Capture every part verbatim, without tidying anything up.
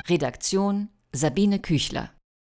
Redaktion Sabine Küchler.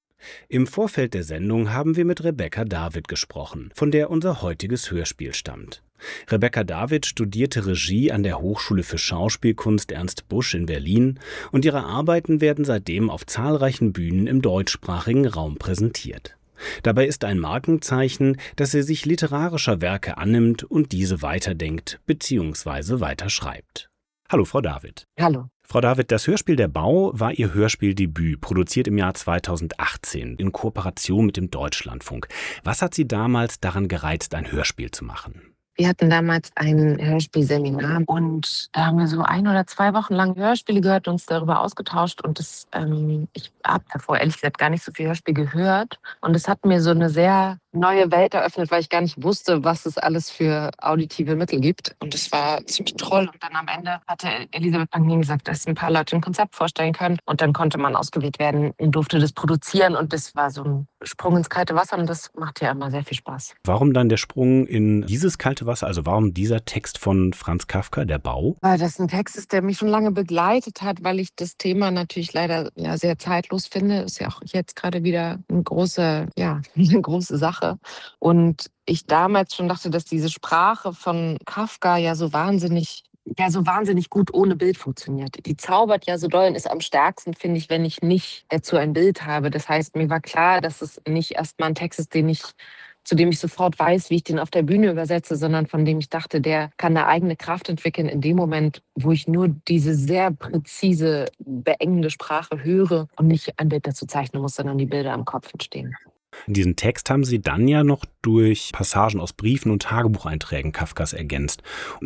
Im Vorfeld der Sendung haben wir mit Rebecca David gesprochen, von der unser heutiges Hörspiel stammt. Rebecca David studierte Regie an der Hochschule für Schauspielkunst Ernst Busch in Berlin und ihre Arbeiten werden seitdem auf zahlreichen Bühnen im deutschsprachigen Raum präsentiert. Dabei ist ein Markenzeichen, dass sie sich literarischer Werke annimmt und diese weiterdenkt bzw. weiterschreibt. Hallo, Frau David. Hallo. Frau David, das Hörspiel Der Bau war Ihr Hörspieldebüt, produziert im Jahr zweitausendachtzehn in Kooperation mit dem Deutschlandfunk. Was hat Sie damals daran gereizt, ein Hörspiel zu machen? Wir hatten damals ein Hörspielseminar und da haben wir so ein oder zwei Wochen lang Hörspiele gehört und uns darüber ausgetauscht. Und das, ähm, ich habe davor ehrlich gesagt gar nicht so viel Hörspiel gehört. Und es hat mir so eine sehr neue Welt eröffnet, weil ich gar nicht wusste, was es alles für auditive Mittel gibt. Und es war ziemlich toll. Und dann am Ende hatte Elisabeth Panknin gesagt, dass ein paar Leute ein Konzept vorstellen können. Und dann konnte man ausgewählt werden und durfte das produzieren. Und das war so ein Sprung ins kalte Wasser und das macht ja immer sehr viel Spaß. Warum dann der Sprung in dieses kalte Wasser? Also warum dieser Text von Franz Kafka, Der Bau? Weil das ein Text ist, der mich schon lange begleitet hat, weil ich das Thema natürlich leider ja, sehr zeitlos finde. Ist ja auch jetzt gerade wieder eine große, ja, eine große Sache. Und ich damals schon dachte, dass diese Sprache von Kafka ja so wahnsinnig, ja so wahnsinnig gut ohne Bild funktioniert. Die zaubert ja so doll und ist am stärksten, finde ich, wenn ich nicht dazu ein Bild habe. Das heißt, mir war klar, dass es nicht erstmal ein Text ist, den ich zu dem ich sofort weiß, wie ich den auf der Bühne übersetze, sondern von dem ich dachte, der kann eine eigene Kraft entwickeln in dem Moment, wo ich nur diese sehr präzise, beengende Sprache höre und nicht ein Bild dazu zeichnen muss, sondern die Bilder im Kopf entstehen. Diesen Text haben Sie dann ja noch durch Passagen aus Briefen und Tagebucheinträgen Kafkas ergänzt.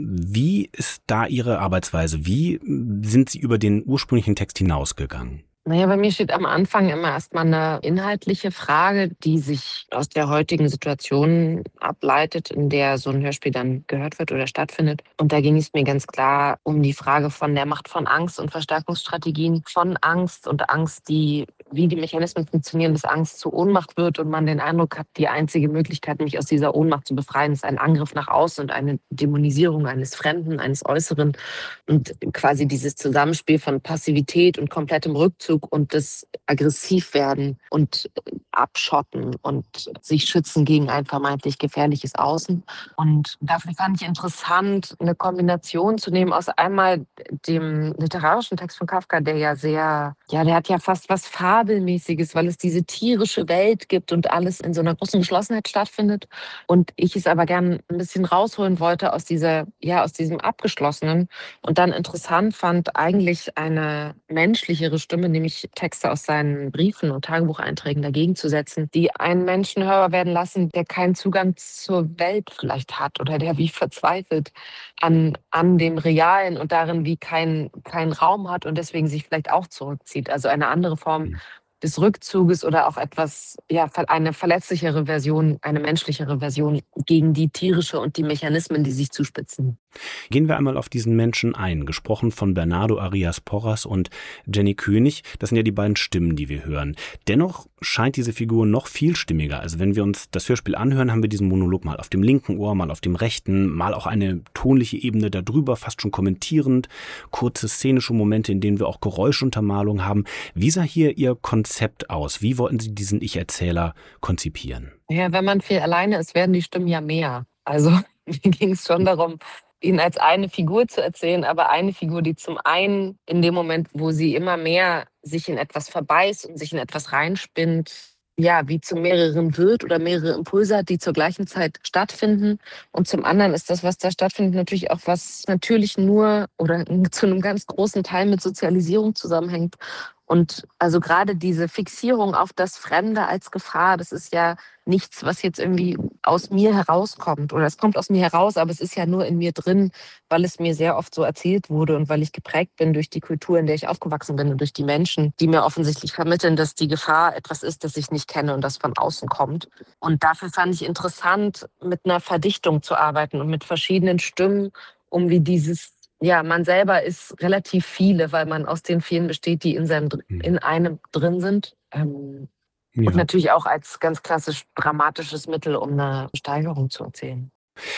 Wie ist da Ihre Arbeitsweise? Wie sind Sie über den ursprünglichen Text hinausgegangen? Naja, bei mir steht am Anfang immer erstmal eine inhaltliche Frage, die sich aus der heutigen Situation ableitet, in der so ein Hörspiel dann gehört wird oder stattfindet. Und da ging es mir ganz klar um die Frage von der Macht von Angst und Verstärkungsstrategien von Angst und Angst, die, wie die Mechanismen funktionieren, dass Angst zu Ohnmacht wird und man den Eindruck hat, die einzige Möglichkeit, mich aus dieser Ohnmacht zu befreien, ist ein Angriff nach außen und eine Dämonisierung eines Fremden, eines Äußeren und quasi dieses Zusammenspiel von Passivität und komplettem Rückzug und das Aggressivwerden und Abschotten und sich schützen gegen ein vermeintlich gefährliches Außen. Und dafür fand ich interessant, eine Kombination zu nehmen aus einmal dem literarischen Text von Kafka, der ja sehr, ja, der hat ja fast was Fabelmäßiges, weil es diese tierische Welt gibt und alles in so einer großen Geschlossenheit stattfindet. Und ich es aber gern ein bisschen rausholen wollte aus dieser, ja, aus diesem Abgeschlossenen und dann interessant fand, eigentlich eine menschlichere Stimme, nämlich Texte aus seinen Briefen und Tagebucheinträgen dagegen zu setzen, die einen Menschen hörbar werden lassen, der keinen Zugang zur Welt vielleicht hat oder der wie verzweifelt an, an dem Realen und darin wie keinen kein Raum hat und deswegen sich vielleicht auch zurückzieht. Also eine andere Form des Rückzuges oder auch etwas, ja, eine verletzlichere Version, eine menschlichere Version gegen die tierische und die Mechanismen, die sich zuspitzen. Gehen wir einmal auf diesen Menschen ein, gesprochen von Bernardo Arias Porras und Jenny König. Das sind ja die beiden Stimmen, die wir hören. Dennoch scheint diese Figur noch vielstimmiger. Also wenn wir uns das Hörspiel anhören, haben wir diesen Monolog mal auf dem linken Ohr, mal auf dem rechten, mal auch eine tonliche Ebene darüber, fast schon kommentierend, kurze szenische Momente, in denen wir auch Geräuschuntermalung haben. Wie sah hier Ihr Konzept aus? Wie wollten Sie diesen Ich-Erzähler konzipieren? Ja, wenn man viel alleine ist, werden die Stimmen ja mehr. Also mir ging es schon darum, ihn als eine Figur zu erzählen, aber eine Figur, die zum einen in dem Moment, wo sie immer mehr sich in etwas verbeißt und sich in etwas reinspinnt, ja, wie zu mehreren wird oder mehrere Impulse hat, die zur gleichen Zeit stattfinden. Und zum anderen ist das, was da stattfindet, natürlich auch was natürlich nur oder zu einem ganz großen Teil mit Sozialisierung zusammenhängt. Und also gerade diese Fixierung auf das Fremde als Gefahr, das ist ja nichts, was jetzt irgendwie aus mir herauskommt. Oder es kommt aus mir heraus, aber es ist ja nur in mir drin, weil es mir sehr oft so erzählt wurde und weil ich geprägt bin durch die Kultur, in der ich aufgewachsen bin und durch die Menschen, die mir offensichtlich vermitteln, dass die Gefahr etwas ist, das ich nicht kenne und das von außen kommt. Und dafür fand ich interessant, mit einer Verdichtung zu arbeiten und mit verschiedenen Stimmen, um wie dieses Ja, man selber ist relativ viele, weil man aus den vielen besteht, die in, seinem, in einem drin sind. Ähm, Ja. Und natürlich auch als ganz klassisch dramatisches Mittel, um eine Steigerung zu erzählen.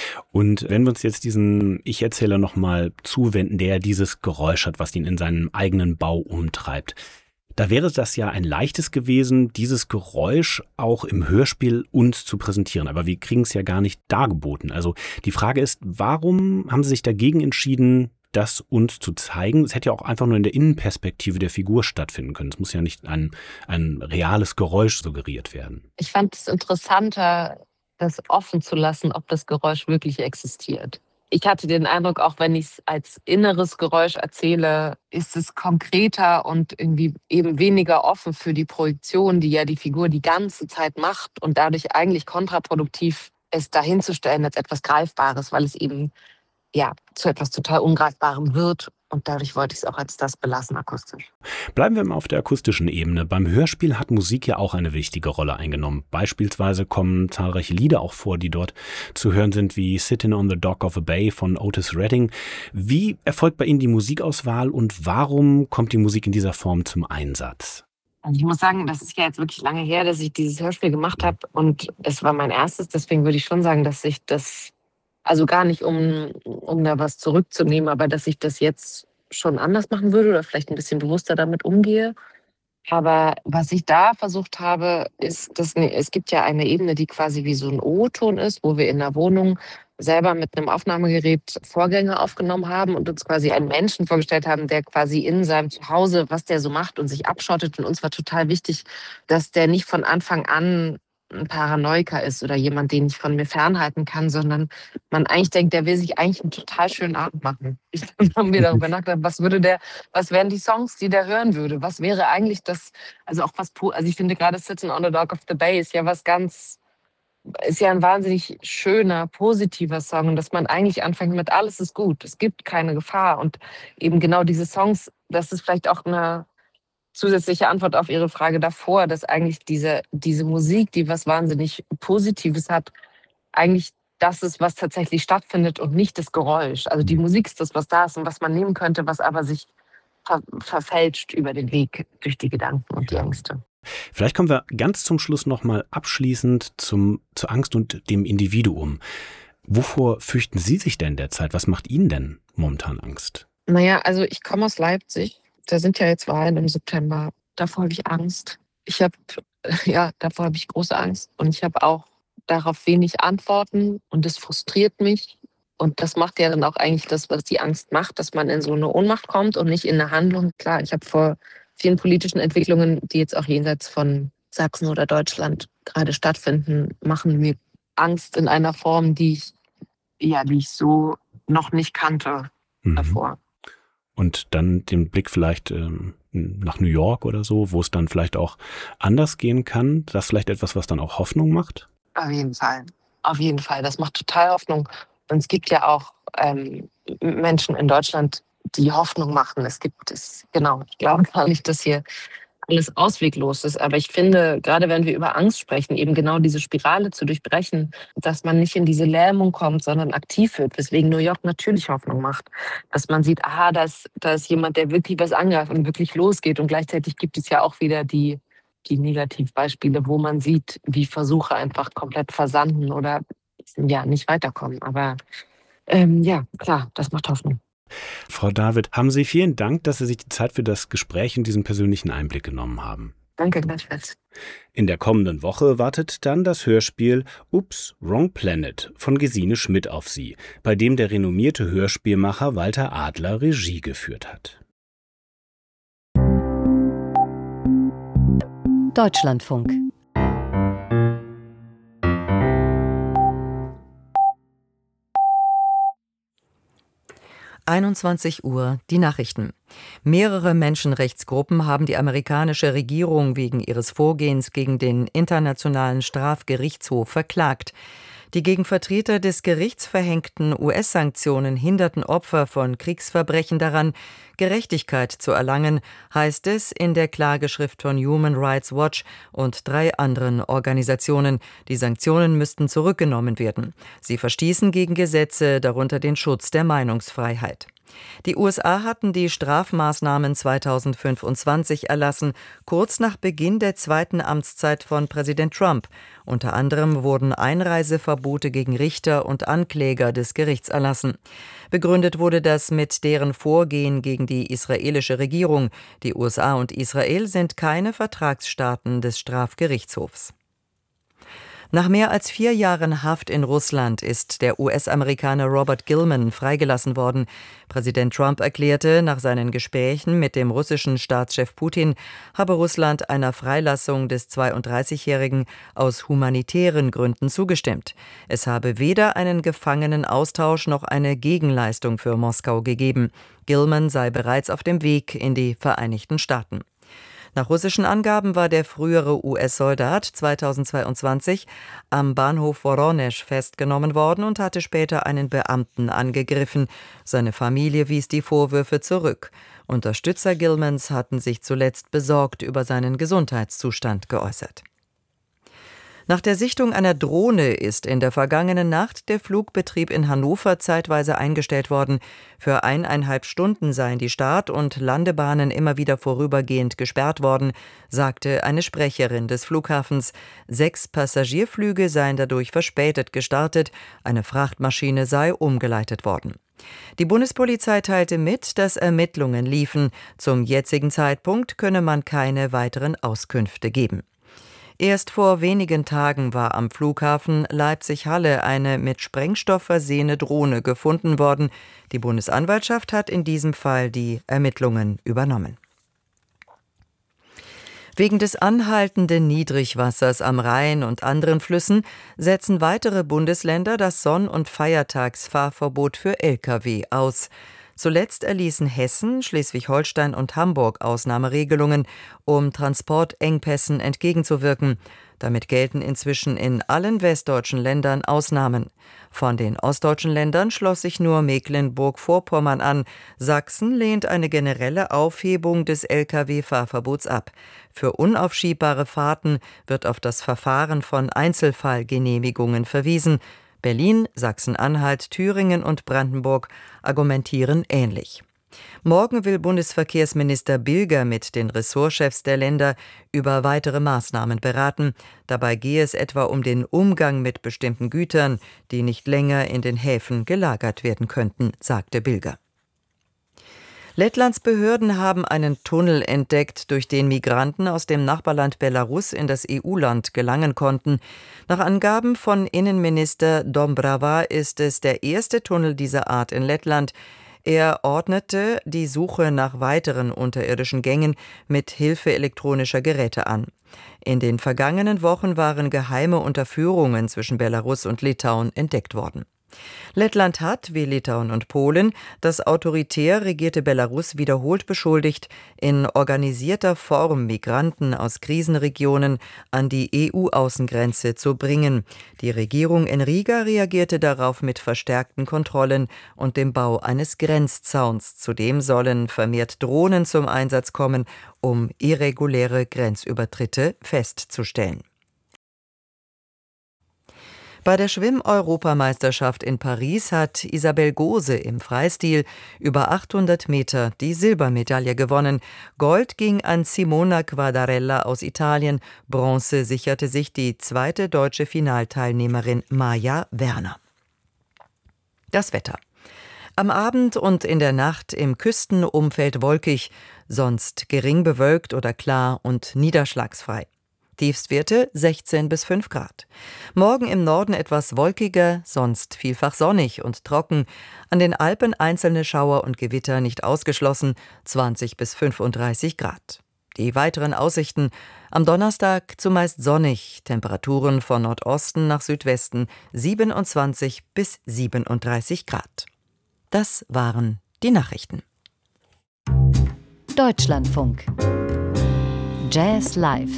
Und wenn wir uns jetzt diesen Ich-Erzähler nochmal zuwenden, der dieses Geräusch hat, was ihn in seinem eigenen Bau umtreibt. Da wäre das ja ein leichtes gewesen, dieses Geräusch auch im Hörspiel uns zu präsentieren. Aber wir kriegen es ja gar nicht dargeboten. Also die Frage ist, warum haben Sie sich dagegen entschieden, das uns zu zeigen? Es hätte ja auch einfach nur in der Innenperspektive der Figur stattfinden können. Es muss ja nicht ein, ein reales Geräusch suggeriert werden. Ich fand es interessanter, das offen zu lassen, ob das Geräusch wirklich existiert. Ich hatte den Eindruck, auch wenn ich es als inneres Geräusch erzähle, ist es konkreter und irgendwie eben weniger offen für die Projektion, die ja die Figur die ganze Zeit macht und dadurch eigentlich kontraproduktiv ist, dahinzustellen als etwas Greifbares, weil es eben ja zu etwas total Ungreifbarem wird. Und dadurch wollte ich es auch als das belassen, akustisch. Bleiben wir mal auf der akustischen Ebene. Beim Hörspiel hat Musik ja auch eine wichtige Rolle eingenommen. Beispielsweise kommen zahlreiche Lieder auch vor, die dort zu hören sind, wie Sitting on the Dock of a Bay von Otis Redding. Wie erfolgt bei Ihnen die Musikauswahl und warum kommt die Musik in dieser Form zum Einsatz? Also ich muss sagen, das ist ja jetzt wirklich lange her, dass ich dieses Hörspiel gemacht habe. Und es war mein erstes. Deswegen würde ich schon sagen, dass ich das... Also gar nicht, um, um da was zurückzunehmen, aber dass ich das jetzt schon anders machen würde oder vielleicht ein bisschen bewusster damit umgehe. Aber was ich da versucht habe, ist, dass ne, es gibt ja eine Ebene, die quasi wie so ein O-Ton ist, wo wir in der Wohnung selber mit einem Aufnahmegerät Vorgänge aufgenommen haben und uns quasi einen Menschen vorgestellt haben, der quasi in seinem Zuhause, was der so macht und sich abschottet. Und uns war total wichtig, dass der nicht von Anfang an ein Paranoiker ist oder jemand, den ich von mir fernhalten kann, sondern man eigentlich denkt, der will sich eigentlich einen total schönen Abend machen. Dann haben wir darüber nachgedacht, was würde der, was wären die Songs, die der hören würde? Was wäre eigentlich das, also auch was, also ich finde gerade Sitting on the Dock of the Bay ist ja was ganz, ist ja ein wahnsinnig schöner, positiver Song und dass man eigentlich anfängt mit alles ist gut, es gibt keine Gefahr und eben genau diese Songs, das ist vielleicht auch eine zusätzliche Antwort auf Ihre Frage davor, dass eigentlich diese, diese Musik, die was wahnsinnig Positives hat, eigentlich das ist, was tatsächlich stattfindet und nicht das Geräusch. Also die Musik ist das, was da ist und was man nehmen könnte, was aber sich ver- verfälscht über den Weg durch die Gedanken und die Ängste. Vielleicht kommen wir ganz zum Schluss nochmal abschließend zum, zur Angst und dem Individuum. Wovor fürchten Sie sich denn derzeit? Was macht Ihnen denn momentan Angst? Naja, also ich komme aus Leipzig. Da sind ja jetzt Wahlen im September. Davor habe ich Angst. Ich habe, ja, davor habe ich große Angst. Und ich habe auch darauf wenig Antworten. Und das frustriert mich. Und das macht ja dann auch eigentlich das, was die Angst macht, dass man in so eine Ohnmacht kommt und nicht in eine Handlung. Klar, ich habe vor vielen politischen Entwicklungen, die jetzt auch jenseits von Sachsen oder Deutschland gerade stattfinden, machen mir Angst in einer Form, die ich, ja, die ich so noch nicht kannte Mhm. davor. Und dann den Blick vielleicht ähm, nach New York oder so, wo es dann vielleicht auch anders gehen kann. Das ist vielleicht etwas, was dann auch Hoffnung macht? Auf jeden Fall. Auf jeden Fall. Das macht total Hoffnung. Und es gibt ja auch ähm, Menschen in Deutschland, die Hoffnung machen. Es gibt es, genau, ich glaube gar nicht, dass hier alles ausweglos ist. Aber ich finde, gerade wenn wir über Angst sprechen, eben genau diese Spirale zu durchbrechen, dass man nicht in diese Lähmung kommt, sondern aktiv wird, weswegen New York natürlich Hoffnung macht. Dass man sieht, aha, da ist, da ist jemand, der wirklich was angreift und wirklich losgeht. Und gleichzeitig gibt es ja auch wieder die, die Negativbeispiele, wo man sieht, wie Versuche einfach komplett versanden oder ja, nicht weiterkommen. Aber ähm, ja, klar, das macht Hoffnung. Frau David, haben Sie vielen Dank, dass Sie sich die Zeit für das Gespräch und diesen persönlichen Einblick genommen haben. Danke gleichfalls. In der kommenden Woche wartet dann das Hörspiel Oops, Wrong Planet von Gesine Schmidt auf Sie, bei dem der renommierte Hörspielmacher Walter Adler Regie geführt hat. Deutschlandfunk. einundzwanzig Uhr, die Nachrichten. Mehrere Menschenrechtsgruppen haben die amerikanische Regierung wegen ihres Vorgehens gegen den Internationalen Strafgerichtshof verklagt. Die gegen Vertreter des Gerichts verhängten U S-Sanktionen hinderten Opfer von Kriegsverbrechen daran, Gerechtigkeit zu erlangen, heißt es in der Klageschrift von Human Rights Watch und drei anderen Organisationen. Die Sanktionen müssten zurückgenommen werden. Sie verstießen gegen Gesetze, darunter den Schutz der Meinungsfreiheit. Die U S A hatten die Strafmaßnahmen zweitausendfünfundzwanzig erlassen, kurz nach Beginn der zweiten Amtszeit von Präsident Trump. Unter anderem wurden Einreiseverbote gegen Richter und Ankläger des Gerichts erlassen. Begründet wurde das mit deren Vorgehen gegen die israelische Regierung. Die U S A und Israel sind keine Vertragsstaaten des Strafgerichtshofs. Nach mehr als vier Jahren Haft in Russland ist der U S-Amerikaner Robert Gilman freigelassen worden. Präsident Trump erklärte, nach seinen Gesprächen mit dem russischen Staatschef Putin habe Russland einer Freilassung des zweiunddreißigjährigen aus humanitären Gründen zugestimmt. Es habe weder einen Gefangenenaustausch noch eine Gegenleistung für Moskau gegeben. Gilman sei bereits auf dem Weg in die Vereinigten Staaten. Nach russischen Angaben war der frühere U S-Soldat zweitausendzweiundzwanzig am Bahnhof Woronesch festgenommen worden und hatte später einen Beamten angegriffen. Seine Familie wies die Vorwürfe zurück. Unterstützer Gilmans hatten sich zuletzt besorgt über seinen Gesundheitszustand geäußert. Nach der Sichtung einer Drohne ist in der vergangenen Nacht der Flugbetrieb in Hannover zeitweise eingestellt worden. Für eineinhalb Stunden seien die Start- und Landebahnen immer wieder vorübergehend gesperrt worden, sagte eine Sprecherin des Flughafens. Sechs Passagierflüge seien dadurch verspätet gestartet, eine Frachtmaschine sei umgeleitet worden. Die Bundespolizei teilte mit, dass Ermittlungen liefen. Zum jetzigen Zeitpunkt könne man keine weiteren Auskünfte geben. Erst vor wenigen Tagen war am Flughafen Leipzig-Halle eine mit Sprengstoff versehene Drohne gefunden worden. Die Bundesanwaltschaft hat in diesem Fall die Ermittlungen übernommen. Wegen des anhaltenden Niedrigwassers am Rhein und anderen Flüssen setzen weitere Bundesländer das Sonn- und Feiertagsfahrverbot für L K W aus. Zuletzt erließen Hessen, Schleswig-Holstein und Hamburg Ausnahmeregelungen, um Transportengpässen entgegenzuwirken. Damit gelten inzwischen in allen westdeutschen Ländern Ausnahmen. Von den ostdeutschen Ländern schloss sich nur Mecklenburg-Vorpommern an. Sachsen lehnt eine generelle Aufhebung des L K W-Fahrverbots ab. Für unaufschiebbare Fahrten wird auf das Verfahren von Einzelfallgenehmigungen verwiesen. Berlin, Sachsen-Anhalt, Thüringen und Brandenburg argumentieren ähnlich. Morgen will Bundesverkehrsminister Bilger mit den Ressortchefs der Länder über weitere Maßnahmen beraten. Dabei gehe es etwa um den Umgang mit bestimmten Gütern, die nicht länger in den Häfen gelagert werden könnten, sagte Bilger. Lettlands Behörden haben einen Tunnel entdeckt, durch den Migranten aus dem Nachbarland Belarus in das E U-Land gelangen konnten. Nach Angaben von Innenminister Dombrava ist es der erste Tunnel dieser Art in Lettland. Er ordnete die Suche nach weiteren unterirdischen Gängen mit Hilfe elektronischer Geräte an. In den vergangenen Wochen waren geheime Unterführungen zwischen Belarus und Litauen entdeckt worden. Lettland hat, wie Litauen und Polen, das autoritär regierte Belarus wiederholt beschuldigt, in organisierter Form Migranten aus Krisenregionen an die E U-Außengrenze zu bringen. Die Regierung in Riga reagierte darauf mit verstärkten Kontrollen und dem Bau eines Grenzzauns. Zudem sollen vermehrt Drohnen zum Einsatz kommen, um irreguläre Grenzübertritte festzustellen. Bei der Schwimm-Europameisterschaft in Paris hat Isabel Gose im Freistil über achthundert Meter die Silbermedaille gewonnen. Gold ging an Simona Quadarella aus Italien. Bronze sicherte sich die zweite deutsche Finalteilnehmerin Maja Werner. Das Wetter. Am Abend und in der Nacht im Küstenumfeld wolkig, sonst gering bewölkt oder klar und niederschlagsfrei. Tiefstwerte sechzehn bis fünf Grad. Morgen im Norden etwas wolkiger, sonst vielfach sonnig und trocken. An den Alpen einzelne Schauer und Gewitter nicht ausgeschlossen, zwanzig bis fünfunddreißig Grad. Die weiteren Aussichten: am Donnerstag zumeist sonnig, Temperaturen von Nordosten nach Südwesten siebenundzwanzig bis siebenunddreißig Grad. Das waren die Nachrichten. Deutschlandfunk. Jazz Live.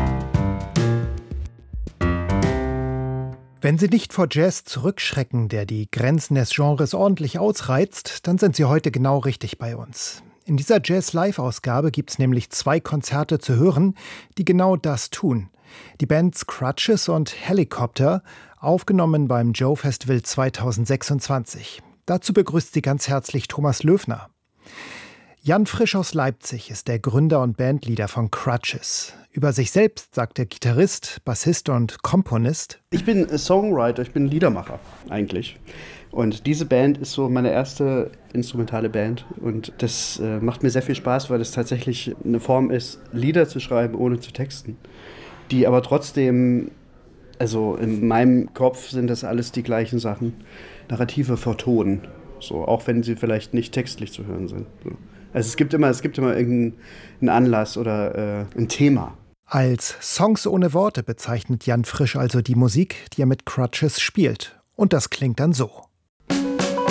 Wenn Sie nicht vor Jazz zurückschrecken, der die Grenzen des Genres ordentlich ausreizt, dann sind Sie heute genau richtig bei uns. In dieser Jazz-Live-Ausgabe gibt es nämlich zwei Konzerte zu hören, die genau das tun. Die Bands Crutches und Helicopter, aufgenommen beim Joe Festival zweitausendsechsundzwanzig. Dazu begrüßt sie ganz herzlich Thomas Löfner. Jan Frisch aus Leipzig ist der Gründer und Bandleader von Crutches. Über sich selbst sagt der Gitarrist, Bassist und Komponist: Ich bin Songwriter, ich bin Liedermacher eigentlich. Und diese Band ist so meine erste instrumentale Band. Und das äh, macht mir sehr viel Spaß, weil es tatsächlich eine Form ist, Lieder zu schreiben, ohne zu texten. Die aber trotzdem, also in meinem Kopf sind das alles die gleichen Sachen, Narrative vertonen. So, auch wenn sie vielleicht nicht textlich zu hören sind. So. Also es gibt immer, es gibt immer irgendeinen Anlass oder äh, ein Thema. Als Songs ohne Worte bezeichnet Jan Frisch also die Musik, die er mit Crutches spielt. Und das klingt dann so.